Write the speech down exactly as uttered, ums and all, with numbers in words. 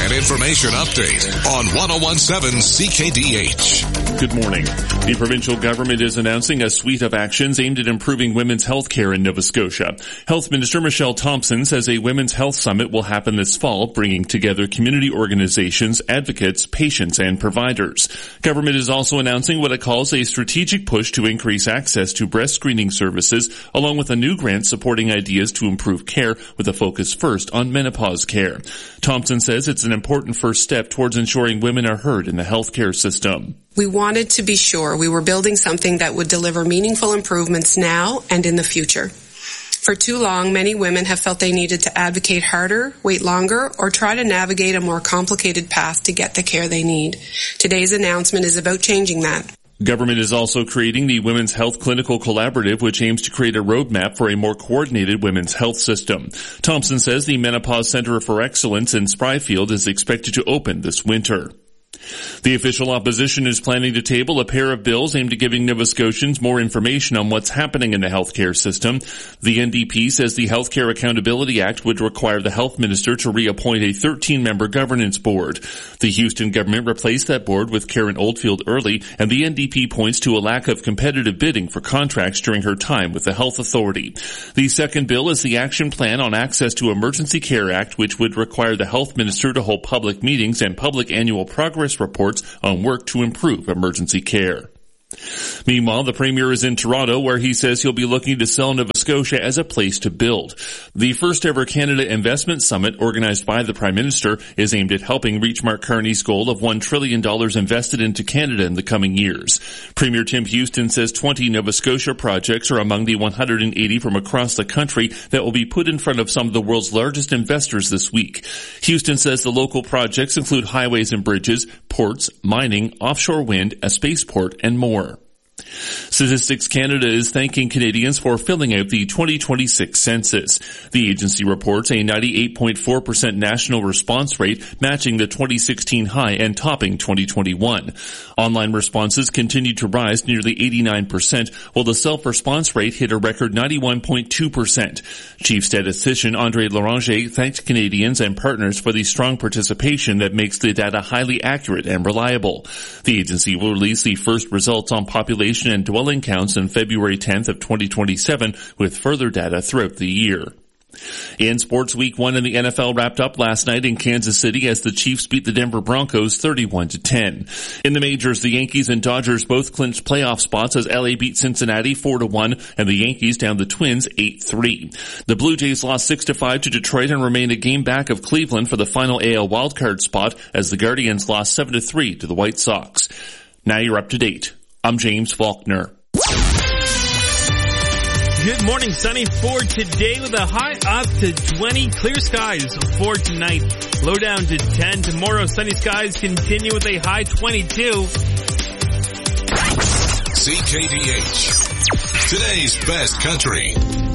and information update on ten seventeen C K D H. Good morning. The provincial government is announcing a suite of actions aimed at improving women's health care in Nova Scotia. Health Minister Michelle Thompson says a women's health summit will happen this fall, bringing together community organizations, advocates, patients, and providers. Government is also announcing what it calls a strategic push to increase access to breast screening services, along with a new grant supporting ideas to improve care with a focus first on menopause care. Thompson says it's an important first step towards ensuring women are heard in the healthcare system. We wanted to be sure we were building something that would deliver meaningful improvements now and in the future. For too long, many women have felt they needed to advocate harder, wait longer, or try to navigate a more complicated path to get the care they need. Today's announcement is about changing that. Government is also creating the Women's Health Clinical Collaborative, which aims to create a roadmap for a more coordinated women's health system. Thompson says the Menopause Center for Excellence in Spryfield is expected to open this winter. The official opposition is planning to table a pair of bills aimed at giving Nova Scotians more information on what's happening in the healthcare system. The N D P says the Healthcare Accountability Act would require the health minister to reappoint a thirteen-member governance board. The Houston government replaced that board with Karen Oldfield early, and the N D P points to a lack of competitive bidding for contracts during her time with the health authority. The second bill is the Action Plan on Access to Emergency Care Act, which would require the health minister to hold public meetings and public annual progress reports on work to improve emergency care. Meanwhile, the Premier is in Toronto, where he says he'll be looking to sell Nova Scotia as a place to build. The first ever Canada Investment Summit, organized by the Prime Minister, is aimed at helping reach Mark Carney's goal of one trillion dollars invested into Canada in the coming years. Premier Tim Houston says twenty Nova Scotia projects are among the one hundred eighty from across the country that will be put in front of some of the world's largest investors this week. Houston says the local projects include highways and bridges, ports, mining, offshore wind, a spaceport, and more. Statistics Canada is thanking Canadians for filling out the twenty twenty-six census. The agency reports a ninety-eight point four percent national response rate, matching the twenty sixteen high and topping twenty twenty-one. Online responses continued to rise nearly eighty-nine percent, while the self-response rate hit a record ninety-one point two percent. Chief Statistician Andre Loranger thanked Canadians and partners for the strong participation that makes the data highly accurate and reliable. The agency will release the first results on population and dwelling counts on February tenth of twenty twenty-seven, with further data throughout the year. In sports, week one in the N F L wrapped up last night in Kansas City as the Chiefs beat the Denver Broncos thirty-one to ten. In the majors, the Yankees and Dodgers both clinched playoff spots as L A beat Cincinnati four to one and the Yankees downed the Twins eight three. The Blue Jays lost six to five to Detroit and remained a game back of Cleveland for the final A L wildcard spot as the Guardians lost seven to three to the White Sox. Now you're up to date. I'm James Faulkner. Good morning, sunny for today with a high up to twenty, clear skies for tonight, low down to ten. Tomorrow, sunny skies continue with a high twenty-two. C K D H, today's best country.